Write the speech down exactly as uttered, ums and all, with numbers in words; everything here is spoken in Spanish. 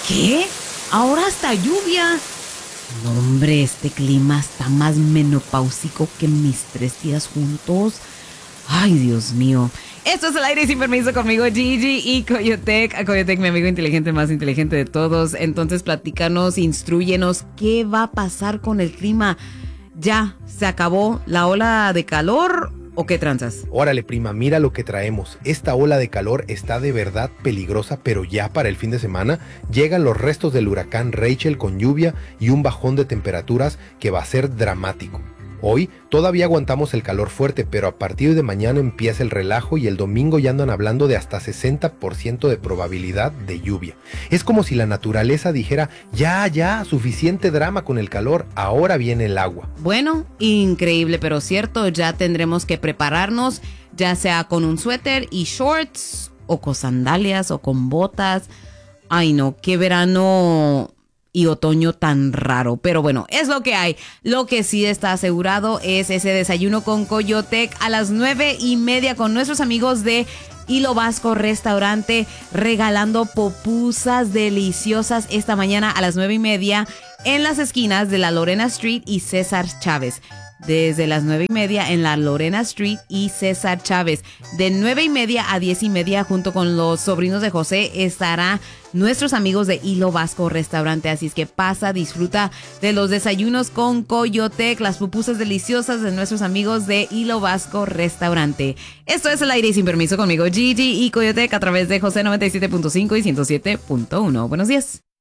¿Qué? ¿Ahora hasta lluvia? No, hombre, este clima está más menopáusico que mis tres días juntos. Ay, Dios mío. Esto es El Aire Sin Permiso conmigo, Gigi y Coyotec. A Coyotec, mi amigo inteligente, más inteligente de todos. Entonces, platícanos, instruyenos, ¿qué va a pasar con el clima? ¿Ya se acabó la ola de calor o qué tranzas? Órale, prima, mira lo que traemos. Esta ola de calor está de verdad peligrosa, pero ya para el fin de semana llegan los restos del huracán Rachel con lluvia y un bajón de temperaturas que va a ser dramático. Hoy todavía aguantamos el calor fuerte, pero a partir de mañana empieza el relajo y el domingo ya andan hablando de hasta sesenta por ciento de probabilidad de lluvia. Es como si la naturaleza dijera, ya, ya, suficiente drama con el calor, ahora viene el agua. Bueno, increíble, pero cierto, ya tendremos que prepararnos, ya sea con un suéter y shorts, o con sandalias, o con botas. Ay no, qué verano y otoño tan raro, pero bueno, es lo que hay. Lo que sí está asegurado es ese desayuno con Coyotec a las nueve y media con nuestros amigos de Hilo Vasco Restaurante, regalando pupusas deliciosas esta mañana a las nueve y media en las esquinas de la Lorena Street y César Chávez. Desde las nueve y media en la Lorena Street y César Chávez. De nueve y media a diez y media, junto con los sobrinos de José, estará nuestros amigos de Hilo Vasco Restaurante. Así es que pasa, disfruta de los desayunos con Coyotec, las pupusas deliciosas de nuestros amigos de Hilo Vasco Restaurante. Esto es El Aire Sin Permiso conmigo, Gigi y Coyotec, a través de José noventa y siete punto cinco y ciento siete punto uno. Buenos días.